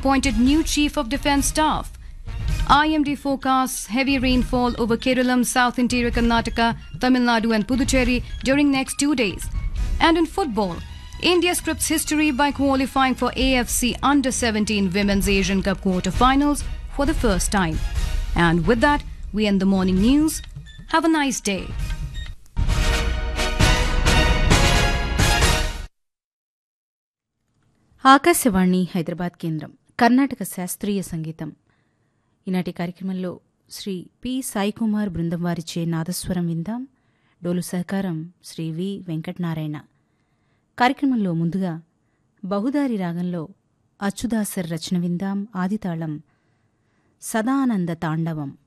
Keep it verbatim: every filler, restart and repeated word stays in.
appointed new Chief of Defence Staff. I M D forecasts heavy rainfall over Kerala, South Interior Karnataka, Tamil Nadu and Puducherry during next two days. And in football, India scripts history by qualifying for A F C Under seventeen Women's Asian Cup quarter-finals for the first time. And with that, we end the morning news. Have a nice day. Akashvani Hyderabad కేంద్రం కర్ణాటక శాస్త్రీయ సంగీతం. ఈనాటి కార్యక్రమంలో Shri P Saikumar బృందం వారిచే నాదస్వరం విందాం. డోలు సహకారం శ్రీ వి వెంకటనారాయణ. కార్యక్రమంలో ముందుగా బహుదారి రాగంలో అచ్యుదాసర్ రచన విందాం. ఆదితాళం సదానంద తాండవం.